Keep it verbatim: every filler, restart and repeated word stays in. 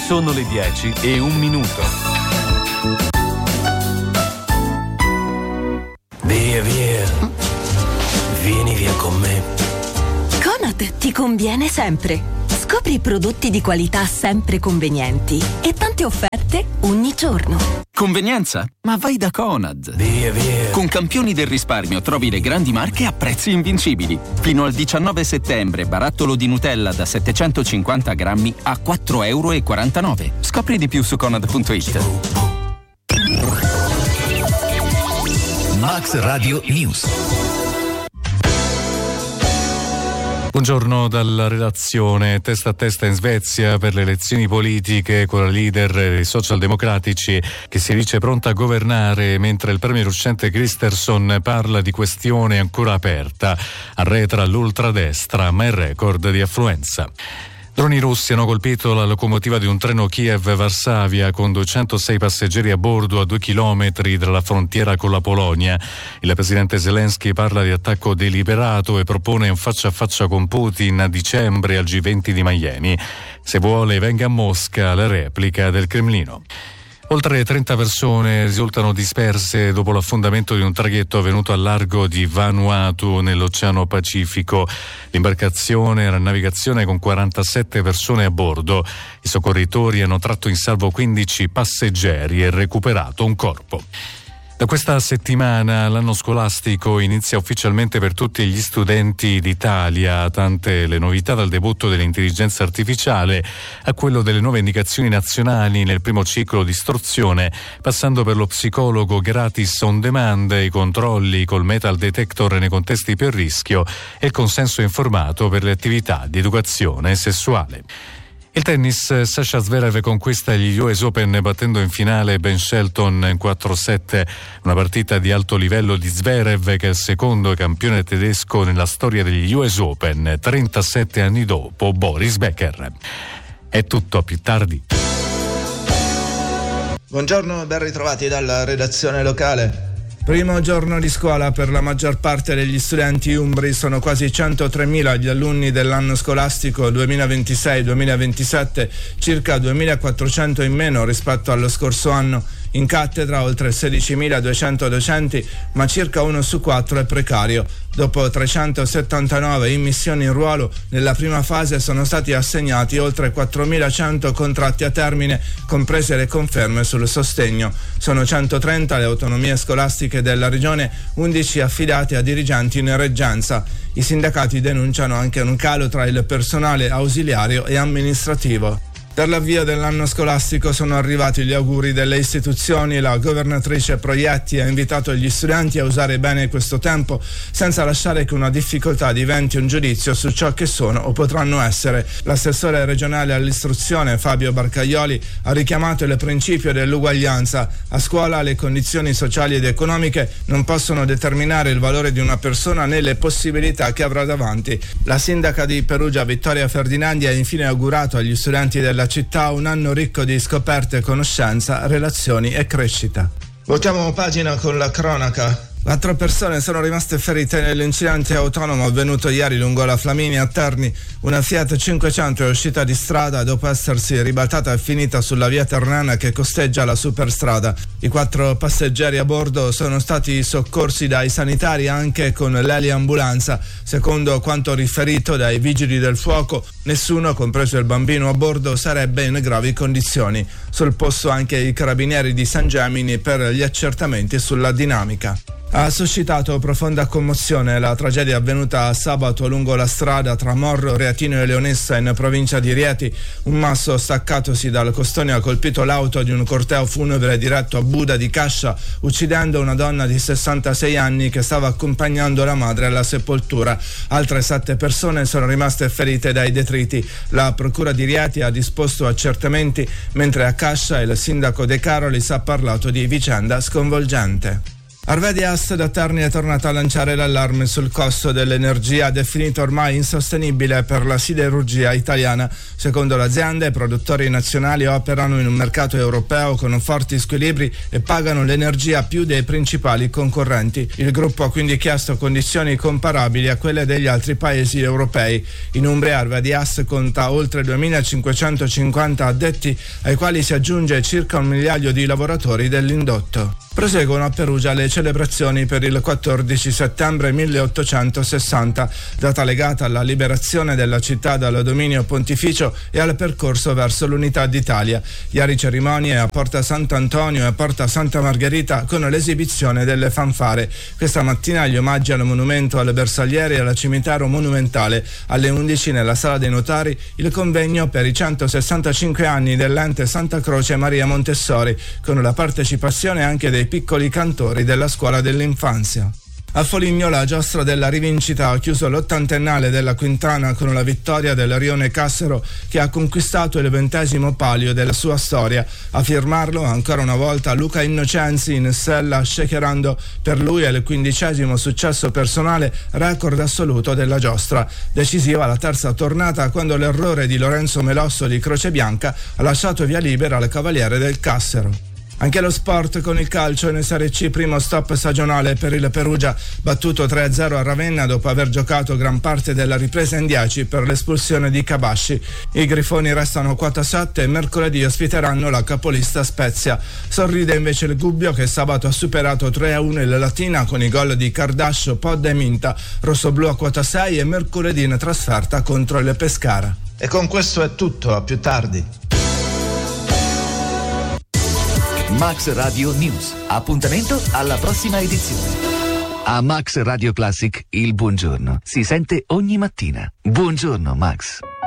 Sono le dieci e un minuto. Via, via. Vieni via con me. Conad ti conviene sempre. Scopri prodotti di qualità sempre convenienti e tante offerte ogni giorno. Convenienza? Ma vai da Conad. Via, via. Con Campioni del risparmio trovi le grandi marche a prezzi invincibili. Fino al diciannove settembre barattolo di Nutella da settecentocinquanta grammi a quattro e quarantanove euro. Scopri di più su conad punto it. Max Radio News. Buongiorno dalla redazione. Testa a testa in Svezia per le elezioni politiche con la leader dei socialdemocratici che si dice pronta a governare, mentre il premier uscente Kristersson parla di questione ancora aperta. Arretra l'ultradestra, ma il record di affluenza. Droni russi hanno colpito la locomotiva di un treno Kiev-Varsavia con duecentosei passeggeri a bordo a due chilometri dalla frontiera con la Polonia. Il presidente Zelensky parla di attacco deliberato e propone un faccia a faccia con Putin a dicembre al G venti di Miami. Se vuole venga a Mosca la replica del Cremlino. Oltre trenta persone risultano disperse dopo l'affondamento di un traghetto avvenuto al largo di Vanuatu nell'Oceano Pacifico. L'imbarcazione era a navigazione con quarantasette persone a bordo. I soccorritori hanno tratto in salvo quindici passeggeri e recuperato un corpo. Da questa settimana l'anno scolastico inizia ufficialmente per tutti gli studenti d'Italia, tante le novità dal debutto dell'intelligenza artificiale a quello delle nuove indicazioni nazionali nel primo ciclo di istruzione, passando per lo psicologo gratis on demand, i controlli col metal detector nei contesti più a rischio e il consenso informato per le attività di educazione sessuale. Il tennis, Sasha Zverev conquista gli U S Open battendo in finale Ben Shelton in quattro sette, una partita di alto livello di Zverev che è il secondo campione tedesco nella storia degli U S Open, trentasette anni dopo Boris Becker. È tutto, a più tardi. Buongiorno, ben ritrovati dalla redazione locale. Primo giorno di scuola per la maggior parte degli studenti umbri. Sono quasi centotremila gli alunni dell'anno scolastico duemilaventisei duemilaventisette, circa duemilaquattrocento in meno rispetto allo scorso anno. In cattedra oltre sedicimiladuecento docenti, ma circa uno su quattro è precario. Dopo trecentosettantanove immissioni in ruolo, nella prima fase sono stati assegnati oltre quattromilacento contratti a termine, comprese le conferme sul sostegno. Sono centotrenta le autonomie scolastiche della regione, undici affidate a dirigenti in reggenza. I sindacati denunciano anche un calo tra il personale ausiliario e amministrativo. Per l'avvio dell'anno scolastico sono arrivati gli auguri delle istituzioni. La governatrice Proietti ha invitato gli studenti a usare bene questo tempo, senza lasciare che una difficoltà diventi un giudizio su ciò che sono o potranno essere. L'assessore regionale all'istruzione Fabio Barcaioli ha richiamato il principio dell'uguaglianza. A scuola le condizioni sociali ed economiche non possono determinare il valore di una persona né le possibilità che avrà davanti. La sindaca di Perugia Vittoria Ferdinandi ha infine augurato agli studenti della città un anno ricco di scoperte, conoscenza, relazioni e crescita. Voltiamo pagina con la cronaca. Quattro persone sono rimaste ferite nell'incidente autonomo avvenuto ieri lungo la Flaminia a Terni. Una Fiat cinquecento è uscita di strada dopo essersi ribaltata e finita sulla via Ternana che costeggia la superstrada. I quattro passeggeri a bordo sono stati soccorsi dai sanitari anche con l'eliambulanza. Secondo quanto riferito dai vigili del fuoco, nessuno, compreso il bambino a bordo, sarebbe in gravi condizioni. Sul posto anche i carabinieri di San Gemini per gli accertamenti sulla dinamica. Ha suscitato profonda commozione la tragedia avvenuta sabato lungo la strada tra Morro, Reatino e Leonessa in provincia di Rieti. Un masso staccatosi dal costone ha colpito l'auto di un corteo funebre diretto a Buda di Cascia, uccidendo una donna di sessantasei anni che stava accompagnando la madre alla sepoltura. Altre sette persone sono rimaste ferite dai detriti. La procura di Rieti ha disposto accertamenti, mentre a Cascia il sindaco De Carolis ha parlato di vicenda sconvolgente. Arvedias da Terni è tornata a lanciare l'allarme sul costo dell'energia, definito ormai insostenibile per la siderurgia italiana. Secondo l'azienda, i produttori nazionali operano in un mercato europeo con forti squilibri e pagano l'energia più dei principali concorrenti. Il gruppo ha quindi chiesto condizioni comparabili a quelle degli altri paesi europei. In Umbria Arvedias conta oltre duemilacinquecentocinquanta addetti, ai quali si aggiunge circa un migliaio di lavoratori dell'indotto. Proseguono a Perugia le celebrazioni per il quattordici settembre milleottocentosessanta, data legata alla liberazione della città dal dominio pontificio e al percorso verso l'unità d'Italia. Ieri cerimonie a Porta Sant'Antonio e a Porta Santa Margherita con l'esibizione delle fanfare. Questa mattina gli omaggi al monumento al Bersaglieri e al cimitero monumentale. Alle undici nella Sala dei Notari il convegno per i centosessantacinque anni dell'ente Santa Croce Maria Montessori, con la partecipazione anche dei piccoli cantori della scuola dell'infanzia. A Foligno la giostra della rivincita ha chiuso l'ottantennale della Quintana con la vittoria del Rione Cassero, che ha conquistato il ventesimo palio della sua storia. A firmarlo ancora una volta Luca Innocenzi in sella, shakerando per lui è il quindicesimo successo personale, record assoluto della giostra. Decisiva la terza tornata, quando l'errore di Lorenzo Melosso di Croce Bianca ha lasciato via libera al cavaliere del Cassero. Anche lo sport con il calcio in Serie C, primo stop stagionale per il Perugia, battuto tre a zero a Ravenna dopo aver giocato gran parte della ripresa in dieci per l'espulsione di Cabasci. I Grifoni restano quota sette e mercoledì ospiteranno la capolista Spezia. Sorride invece il Gubbio, che sabato ha superato tre a uno il Latina con i gol di Cardascio, Podda e Minta. Rossoblu a quota sei e mercoledì in trasferta contro il Pescara. E con questo è tutto, a più tardi. Max Radio News. Appuntamento alla prossima edizione. A Max Radio Classic il buongiorno si sente ogni mattina. Buongiorno Max.